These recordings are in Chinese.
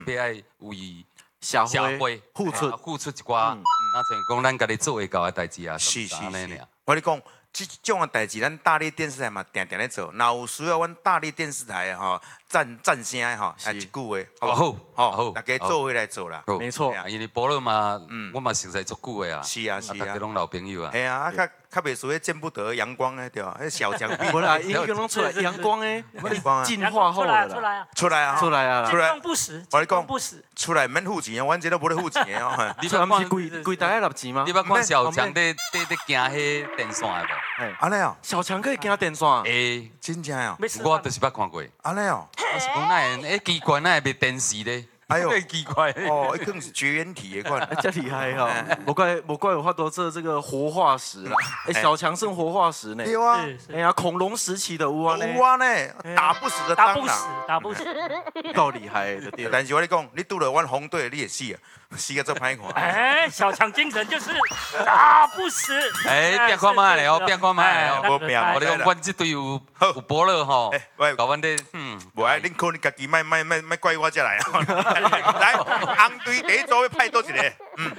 要爱为社社会会付出， 付出一寡，那像讲咱家己做会到的代志啊， 是安尼尔。 我跟你讲，这种的代志，咱大力电视台嘛，定定咧做。若有需要，阮大力电视台吼赞声的吼，一句话， 好好，大家做伙来做啦。 没错。 因为保罗嘛，我嘛熟悉足久的啊。 是啊， 大家拢老朋友啊。 系啊，较袂属于见不得阳光的对吧？迄小强无啦，已经拢出来阳光诶，进化后了啦， 出来啊， 出来啊， 出来不死， 我跟你讲不死， 出来免付钱啊，阮这都无咧付钱哦。 你不是贵大概纳钱吗？ 你捌看小强在行迄电线的无？ 安尼哦， 小强可以行电线？ 诶， 真正哦， 我就是捌看过。 安尼哦， 我是讲那诶奇怪，那会电视咧？ 哎呦， 奇怪。 哦，一更是绝缘体的款。 这厉害哈！莫怪有法多这个活化石啦。哎，小强剩活化石呢？ 对啊， 哎呀，恐龙时期的乌啊呢？ 有啊呢，打不死的打不蟑螂， 死，打不死。 够厉害的对。 但是我跟你讲，你拄了阮红队，你也死啊，死个做歹看。 哎，小强精神就是打不死。 哎，变看卖咧哦，变看卖咧哦。 无命， 我咧讲，阮这队有保罗吼，搞阮咧， 无爱，恁可能家己卖怪我才来啊。来，红队第一组要派多一个，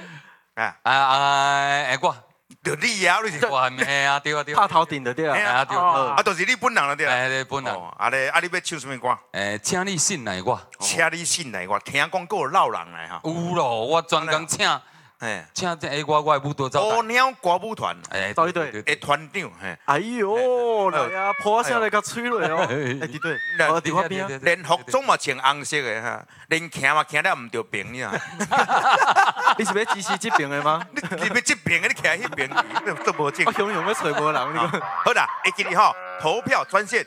我。 就你啊，你是我嘿啊，对啊对啊。 拍头顶的对啊。 啊对啊，就是你本人了对啦。 哎，本人。 啊咧，啊你要唱什么歌？ 请你信赖我。 请你信赖我，听讲够有老人来哈。 有咯，我专工请这我舞蹈走。 鸵鸟歌舞团， 对对， 的团长， 哎呦，来啊，破声来甲吹落哦。哎，对对，伫我边， 连服装嘛穿红色的哈，连行嘛行了唔着平呢。 你是要支持这边的吗？ 你要这边的，你徛迄边，都无正。 我永远要找无人。 好啦，会记你吼，投票专线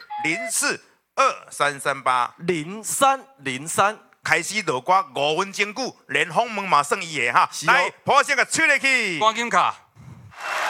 0423380303。开始落歌5分钟久，连访问嘛算伊的哈。来，破声个吹落去。 黄金卡。